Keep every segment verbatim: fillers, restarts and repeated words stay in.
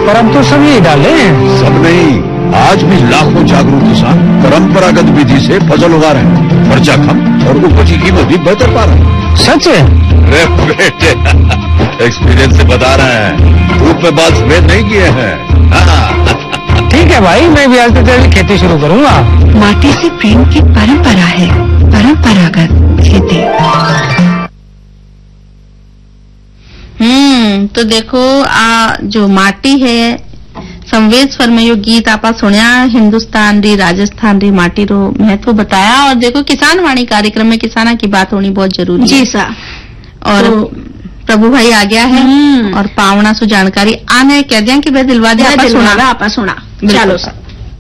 पर हम तो सब यही डाले हैं। सब नहीं, आज भी लाखों जागरूक किसान परंपरागत विधि से फसल उगा रहे हैं। खर्चा कम और उपज की कीमत भी बेहतर पा रहे हैं। सच है? अरे बेटे, एक्सपीरियंस से बता रहे हैं, धूप में बाल सफेद नहीं किए हैं। ठीक है भाई, मैं भी आज से तेरी खेती शुरू करूंगा। माटी से प्रेम की परंपरा है, परंपरागत खेती। हम्म तो देखो आ जो माटी है संवेद स्वर में यो गीत आपा सुनिया हिंदुस्तान री राजस्थान री माटी रो महत्व बताया। और देखो किसान वाणी कार्यक्रम में किसाना की बात होनी बहुत जरूरी है। जी सा। और तो, प्रभु भाई आ गया है और पावना सु जानकारी आने कह दिया कि भाई दिलवा दे आपा सुना आपा सुना चलो सा।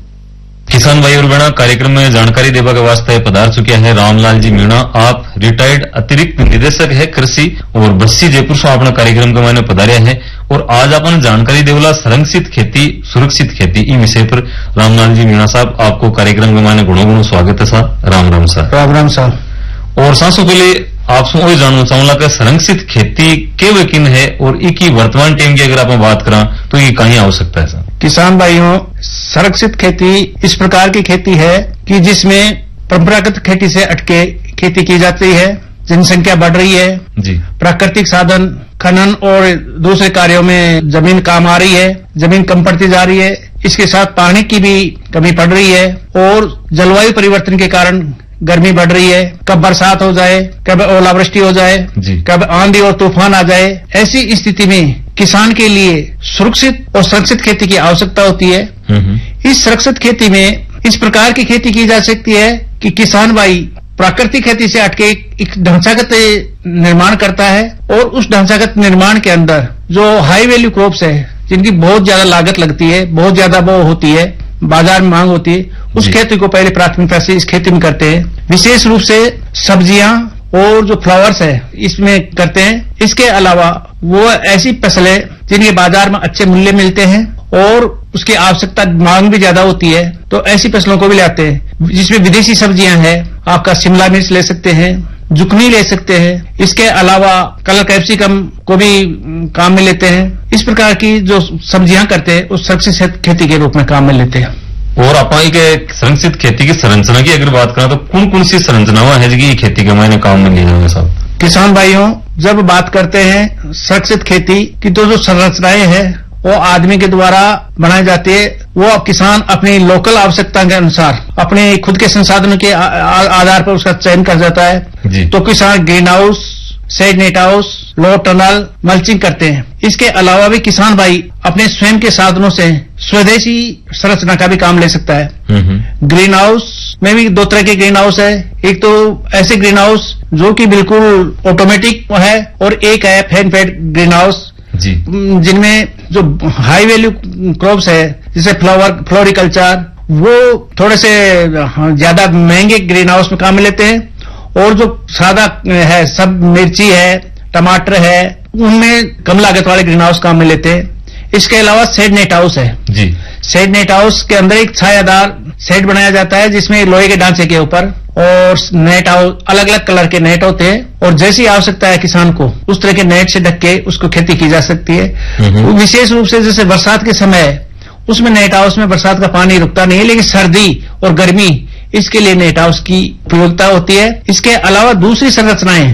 किसान भाई और बहना कार्यक्रम में जानकारी देवा के वास्ते पधार चुके हैं रामलाल जी मीणा। आप रिटायर्ड अतिरिक्त निदेशक है कृषि और बस्सी जयपुर से अपना कार्यक्रम के मैंने पधारे हैं। और आज अपन जानकारी देवला संरक्षित खेती सुरक्षित खेती इस विषय पर रामलाल जी मीणा साहब आपको कार्यक्रम के मैंने गुणों गुणों स्वागत है साहब। राम राम साहब। राम राम साहब। और सांसों के लिए आपसे वही जानना चाहूंगा कि संरक्षित खेती के वकीन है और इसकी वर्तमान टाइम की अगर आप बात करा तो ये कहीं आवश्यकता है साहब? किसान भाइयों, संरक्षित खेती इस प्रकार की खेती है कि जिसमें परंपरागत खेती से हटके खेती की जाती है। जनसंख्या बढ़ रही है जी, प्राकृतिक साधन खनन और दूसरे कार्यों में जमीन काम आ रही है, जमीन कम पड़ती जा रही है। इसके साथ पानी की भी कमी पड़ रही है और जलवायु परिवर्तन के कारण गर्मी बढ़ रही है। कब बरसात हो जाए, कब ओलावृष्टि हो जाए, कब आंधी और तूफान आ जाए। ऐसी स्थिति में किसान के लिए सुरक्षित और संरक्षित खेती की आवश्यकता होती है। इस सुरक्षित खेती में इस प्रकार की खेती की जा सकती है कि किसान भाई प्राकृतिक खेती से हटके एक ढांचागत निर्माण करता है और उस ढांचागत निर्माण के अंदर जो हाई वैल्यू क्रॉप्स है, जिनकी बहुत ज्यादा लागत लगती है, बहुत ज्यादा वो होती है, बाजार में मांग होती है, उस खेती को पहले प्राथमिकता से इस खेती में करते हैं। विशेष रूप से सब्जियां और जो फ्लावर्स है इसमें करते हैं। इसके अलावा वो ऐसी फसलें जिनके बाजार में अच्छे मूल्य मिलते हैं और उसकी आवश्यकता मांग भी ज्यादा होती है, तो ऐसी फसलों को भी लाते हैं। जिसमें विदेशी सब्जियां हैं, आपका शिमला मिर्च ले सकते हैं, जुकनी ले सकते हैं। इसके अलावा कलर कैप्सिकम को भी काम में लेते हैं। इस प्रकार की जो सब्जियां करते हैं उस सुरक्षित खेती के रूप में काम में लेते हैं। और अपन के संरक्षित खेती की संरचना की अगर बात करें तो कौन कौन सी संरचनाएं है जिनकी खेती के मैंने काम में लिए जाएंगे साहब? किसान भाइयों, जब बात करते हैं सुरक्षित खेती की तो जो संरचनाएं हैं वो आदमी के द्वारा बनाई जाती है। वो किसान अपनी लोकल आवश्यकता के अनुसार अपने खुद के संसाधनों के आधार पर उसका चयन कर जाता है जी। तो किसान green house, shade net house, low tunnel, mulching करते हैं। इसके अलावा भी किसान भाई अपने स्वयं के साधनों से स्वदेशी संरचना का भी काम ले सकता है। ग्रीन हाउस में भी दो तरह के ग्रीन हाउस है। एक तो ऐसे ग्रीन हाउस जो कि बिल्कुल ऑटोमेटिक है और एक है फैन फेड ग्रीन हाउस जी, जिनमें जो हाई वैल्यू क्रॉप्स है जैसे फ्लावर फ्लोरिकल्चर, वो थोड़े से ज्यादा महंगे ग्रीन हाउस में काम में लेते हैं। और जो सादा है, सब मिर्ची है, टमाटर है, उनमें कम लागत वाले ग्रीन हाउस काम में लेते हैं। इसके अलावा शेड नेट हाउस है जी। शेड नेट हाउस के अंदर एक छायादार शेड बनाया जाता है जिसमें लोहे के ढांचे के ऊपर और नेट हाउस अलग अलग कलर के नेट होते हैं और जैसी आवश्यकता है किसान को उस तरह के नेट से ढक के उसको खेती की जा सकती है। विशेष रूप से जैसे बरसात के समय उसमें नेट हाउस में बरसात का पानी रुकता नहीं है, लेकिन सर्दी और गर्मी इसके लिए नेट हाउस की उपयोगिता होती है। इसके अलावा दूसरी संरचनाएं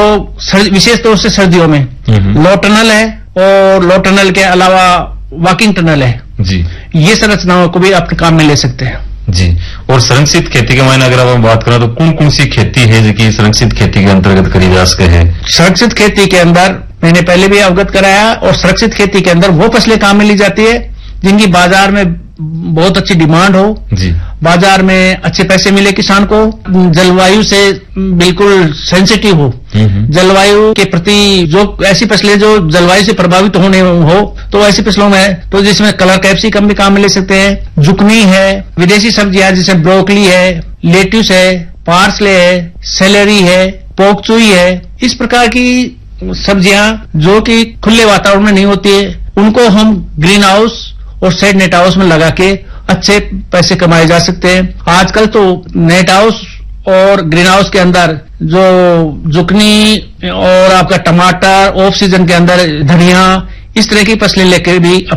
जो विशेष तौर से सर्दियों में लो टनल है और लो टनल के अलावा वॉकिंग टनल है जी, ये संरचनाओं को भी अपने काम में ले सकते हैं जी। और संरक्षित खेती के मायने अगर आप बात करें तो कौन कौन सी खेती है जो कि संरक्षित खेती के अंतर्गत करी जा सके है? संरक्षित खेती के अंदर मैंने पहले भी अवगत कराया और संरक्षित खेती के अंदर वो फसलें काम में ली जाती है जिनकी बाजार में बहुत अच्छी डिमांड हो जी, बाजार में अच्छे पैसे मिले किसान को, जलवायु से बिल्कुल सेंसिटिव हो, जलवायु के प्रति जो ऐसी फसलें जो जलवायु से प्रभावित होने हो तो ऐसी फसलों में तो जिसमें कलर कैप्सिकम भी काम में ले सकते हैं, जुकनी है, विदेशी सब्जियां जैसे ब्रोकली है, लेट्यूस है, पार्सले है, सेलेरी है, पोक चुई है। इस प्रकार की सब्जियां जो कि खुले वातावरण में नहीं होती है उनको हम ग्रीन हाउस और शेड नेट हाउस में लगा के अच्छे पैसे कमाए जा सकते हैं। आजकल तो नेट हाउस और ग्रीन हाउस के अंदर जो जुकनी और आपका टमाटर, ऑफ सीजन के अंदर धनिया, इस तरह की फसलें लेकर भी